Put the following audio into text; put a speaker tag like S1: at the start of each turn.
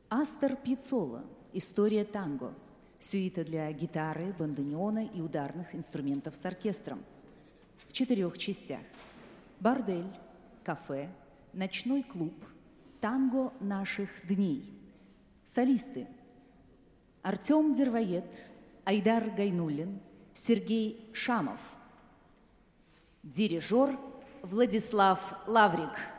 S1: Астор Пьяццола «История танго». Сюита для гитары, бандонеона и ударных инструментов с оркестром. В 4 частях. Бордель, кафе, ночной клуб, танго наших дней. Солисты: Артем Дервоед, Айдар Гайнуллин, Сергей Шамов. Дирижер Владислав Лаврик.